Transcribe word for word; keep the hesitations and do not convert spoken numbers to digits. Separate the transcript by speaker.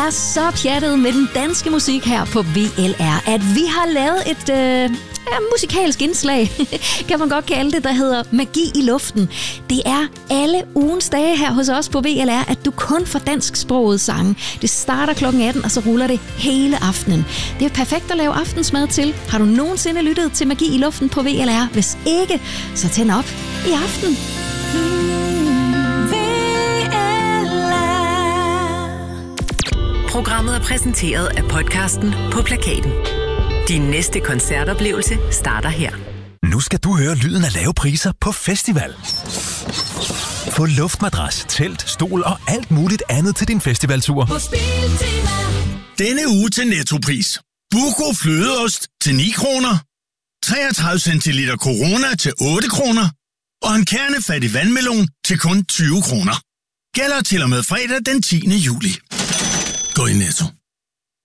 Speaker 1: er så pjattet med den danske musik her på V L R, at vi har lavet et øh, ja, musikalsk indslag, kan man godt kalde det, der hedder Magi i luften. Det er alle ugens dage her hos os på V L R, at du kun får dansksprogede sange. Det starter klokken atten, og så ruller det hele aftenen. Det er perfekt at lave aftensmad til. Har du nogensinde lyttet til Magi i luften på V L R? Hvis ikke, så tænd op i aften.
Speaker 2: Programmet er præsenteret af podcasten På Plakaten. Din næste koncertoplevelse starter her.
Speaker 3: Nu skal du høre lyden af lave priser på festival. Få luftmadras, telt, stol og alt muligt andet til din festivaltur.
Speaker 4: På Biltema.
Speaker 5: Denne uge til Nettopris. Buco flødeost til ni kroner. treogtredive centiliter Corona til otte kroner. Og en kernefattig vandmelon til kun tyve kroner. Gælder til og med fredag den tiende juli. Gå i Netto.